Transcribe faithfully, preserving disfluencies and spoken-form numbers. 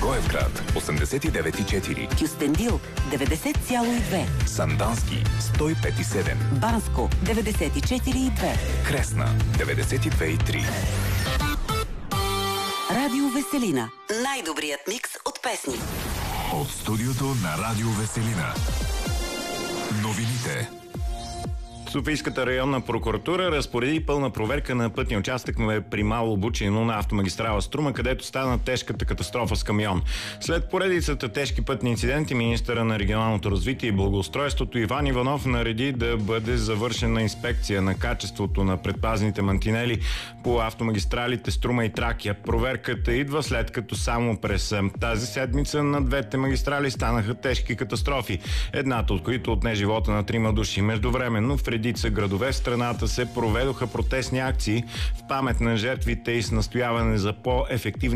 Благоевград осемдесет и девет и четири, Кюстендил деветдесет цяло и две, Сандански сто и пет и седем, Банско деветдесет и четири и две, Кресна деветдесет и две и три. Радио Веселина. Най-добрият микс от песни. От студиото на Радио Веселина. Новините. Софийската районна прокуратура разпореди пълна проверка на пътния участък при Мало Бучино на автомагистрала Струма, където стана тежката катастрофа с камион. След поредицата тежки пътни инциденти, министъра на регионалното развитие и благоустройството Иван Иванов нареди да бъде завършена инспекция на качеството на предпазните мантинели по автомагистралите Струма и Тракия. Проверката идва след като само през тази седмица на двете магистрали станаха тежки катастрофи, едната от които отне живота на трима души. Междувременно в редица градове в страната се проведоха протестни акции в памет на жертвите и с настояване за по-ефективни